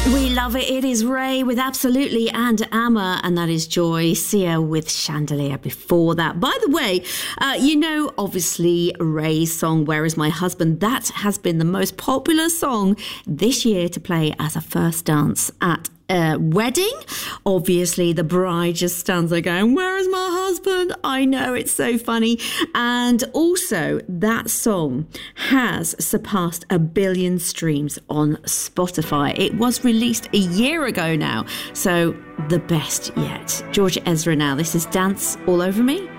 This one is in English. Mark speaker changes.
Speaker 1: We love it. It is Ray with Absolutely and Amma, and that is Joy. Sia with Chandelier before that. By the way, obviously Ray's song, Where Is My Husband? That has been the most popular song this year to play as a first dance at a wedding. Obviously, the bride just stands there going, where is my husband? I know, it's so funny. And also, that song has surpassed 1 billion streams on Spotify. It was released a year ago now, so the best yet. Georgia Ezra now. This is Dance All Over Me.